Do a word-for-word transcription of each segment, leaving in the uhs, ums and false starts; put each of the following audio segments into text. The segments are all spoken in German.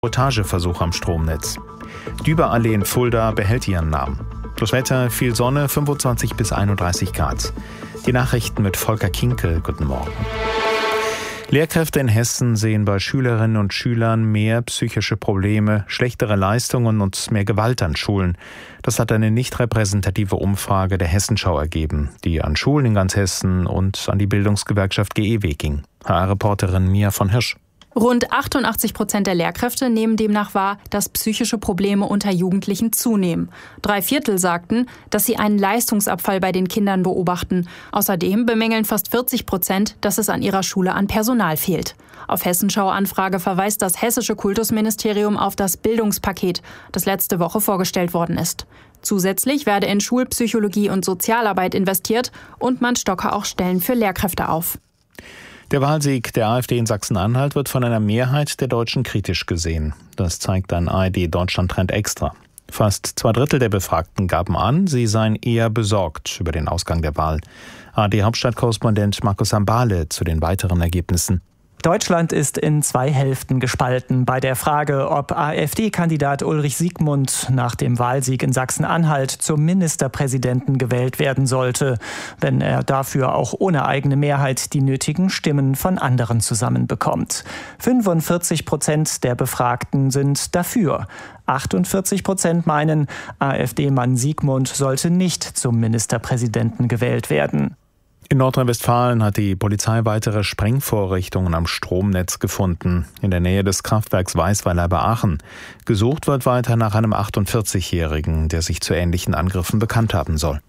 Sabotageversuch am Stromnetz. Düberallee in Fulda behält ihren Namen. Das Wetter, viel Sonne, fünfundzwanzig bis einunddreißig Grad. Die Nachrichten mit Volker Kinkel. Guten Morgen. Lehrkräfte in Hessen sehen bei Schülerinnen und Schülern mehr psychische Probleme, schlechtere Leistungen und mehr Gewalt an Schulen. Das hat eine nicht repräsentative Umfrage der Hessenschau ergeben, die an Schulen in ganz Hessen und an die Bildungsgewerkschaft G E W ging. H R-Reporterin Mia von Hirsch. Rund achtundachtzig Prozent der Lehrkräfte nehmen demnach wahr, dass psychische Probleme unter Jugendlichen zunehmen. Drei Viertel sagten, dass sie einen Leistungsabfall bei den Kindern beobachten. Außerdem bemängeln fast vierzig Prozent, dass es an ihrer Schule an Personal fehlt. Auf Hessenschau-Anfrage verweist das hessische Kultusministerium auf das Bildungspaket, das letzte Woche vorgestellt worden ist. Zusätzlich werde in Schulpsychologie und Sozialarbeit investiert und man stocke auch Stellen für Lehrkräfte auf. Der Wahlsieg der AfD in Sachsen-Anhalt wird von einer Mehrheit der Deutschen kritisch gesehen. Das zeigt ein A R D-Deutschland-Trend extra. Fast zwei Drittel der Befragten gaben an, sie seien eher besorgt über den Ausgang der Wahl. A R D-Hauptstadtkorrespondent Markus Ambale zu den weiteren Ergebnissen. Deutschland ist in zwei Hälften gespalten bei der Frage, ob AfD-Kandidat Ulrich Siegmund nach dem Wahlsieg in Sachsen-Anhalt zum Ministerpräsidenten gewählt werden sollte, wenn er dafür auch ohne eigene Mehrheit die nötigen Stimmen von anderen zusammenbekommt. fünfundvierzig Prozent der Befragten sind dafür. achtundvierzig Prozent meinen, AfD-Mann Siegmund sollte nicht zum Ministerpräsidenten gewählt werden. In Nordrhein-Westfalen hat die Polizei weitere Sprengvorrichtungen am Stromnetz gefunden, in der Nähe des Kraftwerks Weißweiler bei Aachen. Gesucht wird weiter nach einem achtundvierzigjährigen, der sich zu ähnlichen Angriffen bekannt haben soll.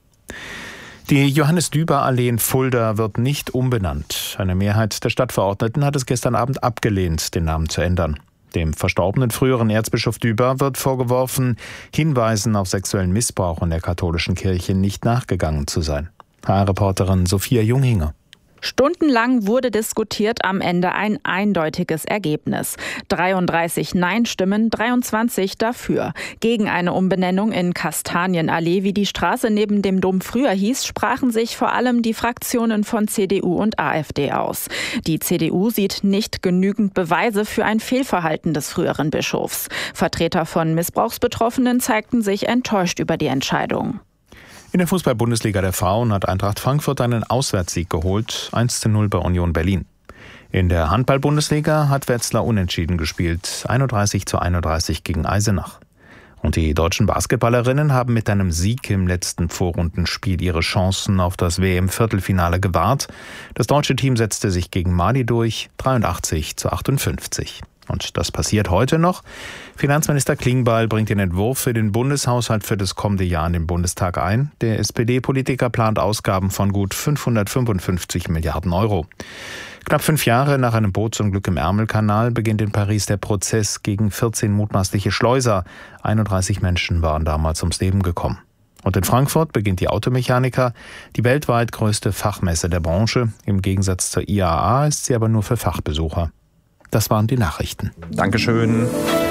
Die Johannes-Düber-Allee in Fulda wird nicht umbenannt. Eine Mehrheit der Stadtverordneten hat es gestern Abend abgelehnt, den Namen zu ändern. Dem verstorbenen früheren Erzbischof Düber wird vorgeworfen, Hinweisen auf sexuellen Missbrauch in der katholischen Kirche nicht nachgegangen zu sein. H R-Reporterin Sophia Junghinger. Stundenlang wurde diskutiert, am Ende ein eindeutiges Ergebnis. dreiunddreißig Nein-Stimmen, dreiundzwanzig dafür. Gegen eine Umbenennung in Kastanienallee, wie die Straße neben dem Dom früher hieß, sprachen sich vor allem die Fraktionen von C D U und AfD aus. Die C D U sieht nicht genügend Beweise für ein Fehlverhalten des früheren Bischofs. Vertreter von Missbrauchsbetroffenen zeigten sich enttäuscht über die Entscheidung. In der Fußball-Bundesliga der Frauen hat Eintracht Frankfurt einen Auswärtssieg geholt, eins zu null bei Union Berlin. In der Handball-Bundesliga hat Wetzlar unentschieden gespielt, einunddreißig zu einunddreißig gegen Eisenach. Und die deutschen Basketballerinnen haben mit einem Sieg im letzten Vorrundenspiel ihre Chancen auf das W M-Viertelfinale gewahrt. Das deutsche Team setzte sich gegen Mali durch, dreiundachtzig zu achtundfünfzig. Und das passiert heute noch. Finanzminister Klingbeil bringt den Entwurf für den Bundeshaushalt für das kommende Jahr in den Bundestag ein. Der S P D-Politiker plant Ausgaben von gut fünfhundertfünfundfünfzig Milliarden Euro. Knapp fünf Jahre nach einem Bootsunglück im Ärmelkanal beginnt in Paris der Prozess gegen vierzehn mutmaßliche Schleuser. einunddreißig Menschen waren damals ums Leben gekommen. Und in Frankfurt beginnt die Automechaniker, die weltweit größte Fachmesse der Branche. Im Gegensatz zur I A A ist sie aber nur für Fachbesucher. Das waren die Nachrichten. Dankeschön.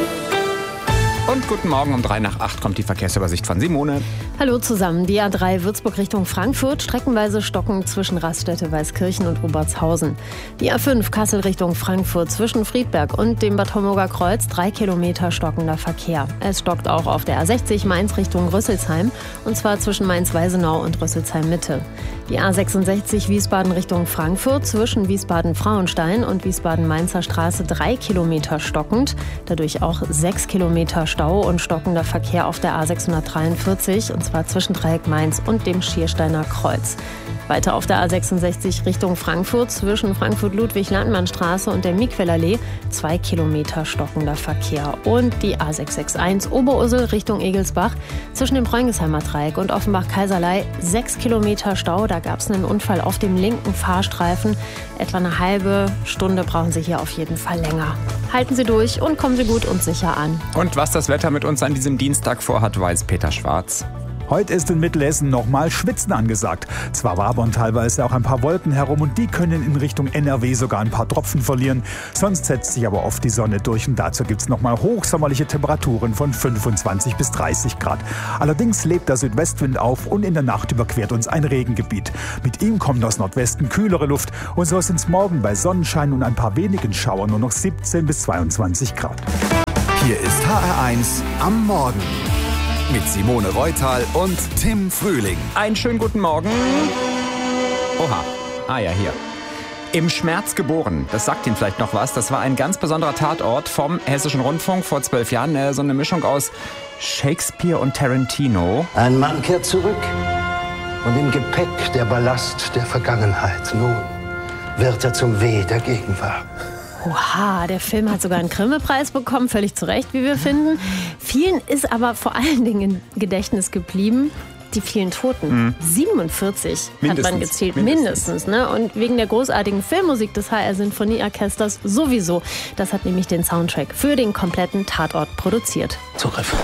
Und guten Morgen, um drei nach acht kommt die Verkehrsübersicht von Simone. Hallo zusammen. Die A drei Würzburg Richtung Frankfurt, streckenweise stockend zwischen Raststätte Weißkirchen und Robertshausen. Die A fünf Kassel Richtung Frankfurt zwischen Friedberg und dem Bad Homburger Kreuz, drei Kilometer stockender Verkehr. Es stockt auch auf der A sechzig Mainz Richtung Rüsselsheim, und zwar zwischen Mainz-Weisenau und Rüsselsheim Mitte. Die A sechsundsechzig Wiesbaden Richtung Frankfurt zwischen Wiesbaden-Frauenstein und Wiesbaden-Mainzer Straße, drei Kilometer stockend, dadurch auch sechs Kilometer Stau und stockender Verkehr auf der A sechshundertdreiundvierzig, und zwar zwischen Dreieck Mainz und dem Schiersteiner Kreuz. Weiter auf der A sechsundsechzig Richtung Frankfurt zwischen Frankfurt-Ludwig-Landmann-Straße und der Miquelallee, zwei Kilometer stockender Verkehr. Und die A sechshundertsechsundzwanzig Oberursel Richtung Egelsbach zwischen dem Bräungesheimer Dreieck und Offenbach-Kaiserlei, sechs Kilometer Stau. Da gab es einen Unfall auf dem linken Fahrstreifen. Etwa eine halbe Stunde brauchen Sie hier auf jeden Fall länger. Halten Sie durch und kommen Sie gut und sicher an. Und was das Wetter mit uns an diesem Dienstag vorhat, weiß Peter Schwarz. Heute ist in Mittelhessen nochmal Schwitzen angesagt. Zwar wabern teilweise auch ein paar Wolken herum und die können in Richtung N R W sogar ein paar Tropfen verlieren. Sonst setzt sich aber oft die Sonne durch und dazu gibt es nochmal hochsommerliche Temperaturen von fünfundzwanzig bis dreißig Grad. Allerdings lebt der Südwestwind auf und in der Nacht überquert uns ein Regengebiet. Mit ihm kommt aus Nordwesten kühlere Luft und so sind es morgen bei Sonnenschein und ein paar wenigen Schauern nur noch siebzehn bis zweiundzwanzig Grad. Hier ist H R eins am Morgen. Mit Simone Reutal und Tim Frühling. Einen schönen guten Morgen. Oha. Ah ja, hier. Im Schmerz geboren. Das sagt Ihnen vielleicht noch was. Das war ein ganz besonderer Tatort vom Hessischen Rundfunk vor zwölf Jahren. So eine Mischung aus Shakespeare und Tarantino. Ein Mann kehrt zurück und im Gepäck der Ballast der Vergangenheit. Nun wird er zum Weh der Gegenwart. Oha, der Film hat sogar einen Grimme-Preis bekommen, völlig zu Recht, wie wir finden. Vielen ist aber vor allen Dingen im Gedächtnis geblieben, die vielen Toten. Mhm. siebenundvierzig mindestens, hat man gezählt, mindestens. mindestens ne? Und wegen der großartigen Filmmusik des H R-Sinfonieorchesters sowieso. Das hat nämlich den Soundtrack für den kompletten Tatort produziert. Zugriff.